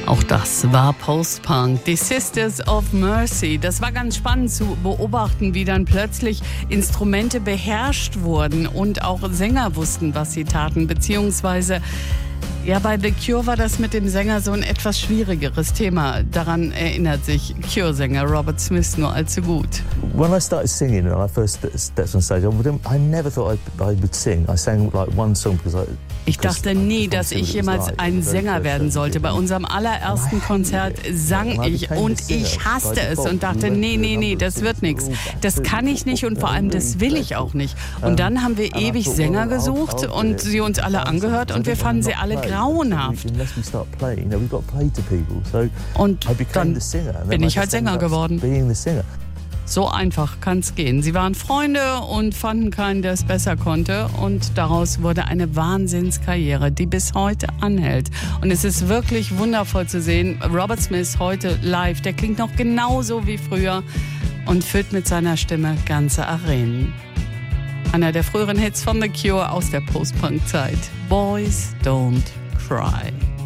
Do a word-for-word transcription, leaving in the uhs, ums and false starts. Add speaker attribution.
Speaker 1: Auch das war Post-Punk, die Sisters of Mercy. Das war ganz spannend zu beobachten, wie dann plötzlich Instrumente beherrscht wurden und auch Sänger wussten, was sie taten, beziehungsweise ja, bei The Cure war das mit dem Sänger so ein etwas schwierigeres Thema. Daran erinnert sich Cure-Sänger Robert Smith nur allzu gut.
Speaker 2: When I started singing and I first stepped on stage, I never thought I would sing. I sang like one song because I
Speaker 1: Ich dachte nie, dass ich jemals ein Sänger werden sollte. Bei unserem allerersten Konzert sang ich und ich hasste es und dachte, nee, nee, nee, das wird nichts. Das kann ich nicht und vor allem, das will ich auch nicht. Und dann haben wir ewig Sänger gesucht und sie uns alle angehört und wir fanden sie alle grauenhaft. Und dann bin ich halt Sänger geworden. So einfach kann's gehen. Sie waren Freunde und fanden keinen, der es besser konnte. Und daraus wurde eine Wahnsinnskarriere, die bis heute anhält. Und es ist wirklich wundervoll zu sehen. Robert Smith heute live, der klingt noch genauso wie früher und füllt mit seiner Stimme ganze Arenen. Einer der früheren Hits von The Cure aus der Post-Punk-Zeit. Boys Don't Cry.